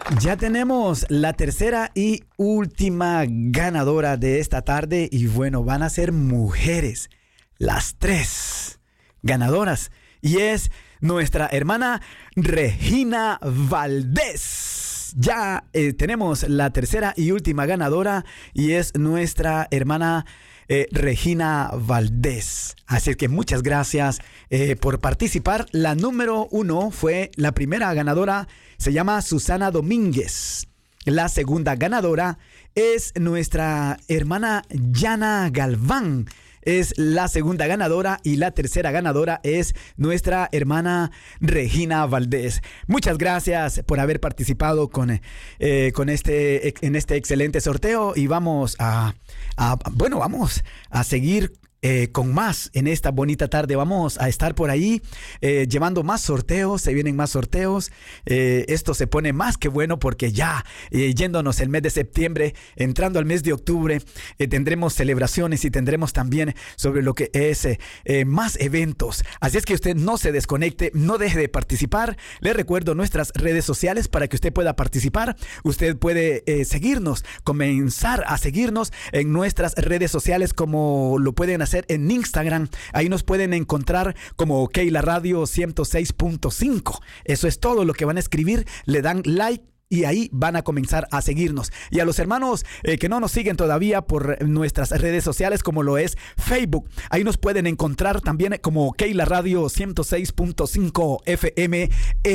Ya tenemos la tercera y última ganadora de esta tarde y bueno, van a ser mujeres, las tres ganadoras y es nuestra hermana Regina Valdés. Ya tenemos la tercera y última ganadora y es nuestra hermana Regina Valdés. Así que muchas gracias por participar. La número 1 fue la primera ganadora, se llama Susana Domínguez. La segunda ganadora es nuestra hermana Yana Galván. Es la segunda ganadora y la tercera ganadora es nuestra hermana Regina Valdés. Muchas gracias por haber participado en este excelente sorteo y vamos a seguir con más en esta bonita tarde. Vamos a estar por ahí llevando más sorteos. Se vienen más sorteos. Esto se pone más que bueno porque ya yéndonos el mes de septiembre, entrando al mes de octubre, tendremos celebraciones y tendremos también sobre lo que es más eventos. Así es que usted no se desconecte, no deje de participar. Le recuerdo nuestras redes sociales para que usted pueda participar. Usted puede comenzar a seguirnos en nuestras redes sociales como lo pueden hacer en Instagram. Ahí nos pueden encontrar como Keila Radio 106.5. Eso es todo lo que van a escribir. Le dan like y ahí van a comenzar a seguirnos. Y a los hermanos que no nos siguen todavía por nuestras redes sociales como lo es Facebook, ahí nos pueden encontrar también como Keila Radio 106.5 FM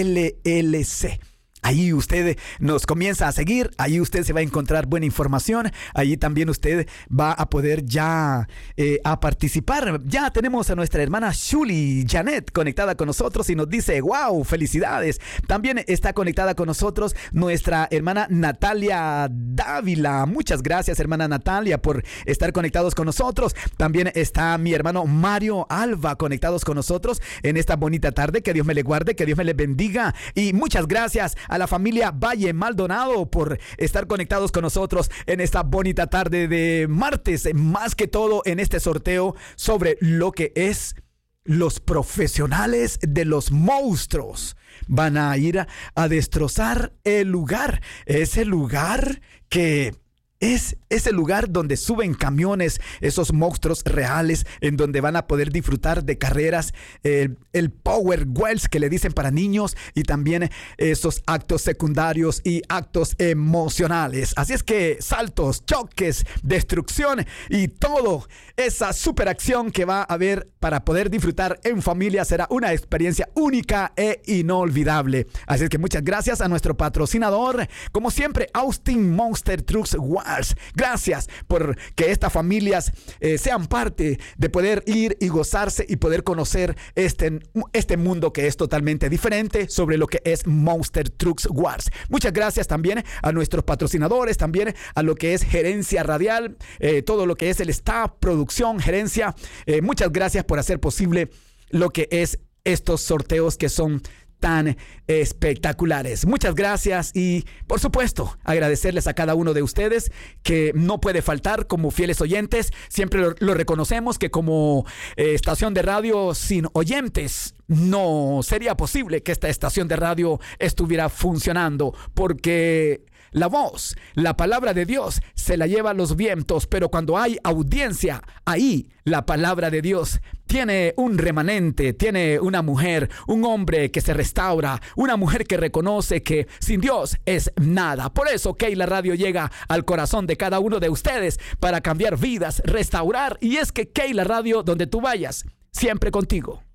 LLC. Ahí usted nos comienza a seguir, ahí usted se va a encontrar buena información, ahí también usted va a poder ya a participar. Ya tenemos a nuestra hermana Shuli Janet conectada con nosotros y nos dice, wow, felicidades. También está conectada con nosotros nuestra hermana Natalia Dávila. Muchas gracias, hermana Natalia, por estar conectados con nosotros. También está mi hermano Mario Alba conectados con nosotros en esta bonita tarde. Que Dios me le guarde, que Dios me le bendiga y muchas gracias a la familia Valle Maldonado por estar conectados con nosotros en esta bonita tarde de martes, más que todo en este sorteo sobre lo que es los profesionales de los monstruos. Van a ir a destrozar el lugar, ese lugar que es ese lugar donde suben camiones, esos monstruos reales, en donde van a poder disfrutar de carreras, el Power Wheels que le dicen para niños y también esos actos secundarios y actos emocionales. Así es que saltos, choques, destrucción y todo esa superacción que va a haber para poder disfrutar en familia será una experiencia única e inolvidable. Así es que muchas gracias a nuestro patrocinador, como siempre, Austin Monster Trucks Wars. Gracias por que estas familias sean parte de poder ir y gozarse y poder conocer este mundo que es totalmente diferente sobre lo que es Monster Trucks Wars. Muchas gracias también a nuestros patrocinadores, también a lo que es gerencia radial, todo lo que es el staff, producción, gerencia. Muchas gracias por hacer posible lo que es estos sorteos que son tan espectaculares. Muchas gracias y por supuesto agradecerles a cada uno de ustedes que no puede faltar como fieles oyentes. Siempre lo reconocemos que como estación de radio sin oyentes no sería posible que esta estación de radio estuviera funcionando, porque la voz, la palabra de Dios se la lleva los vientos, pero cuando hay audiencia, ahí la palabra de Dios tiene un remanente, tiene una mujer, un hombre que se restaura, una mujer que reconoce que sin Dios es nada. Por eso Keila Radio llega al corazón de cada uno de ustedes para cambiar vidas, restaurar, y es que Keila Radio, donde tú vayas, siempre contigo.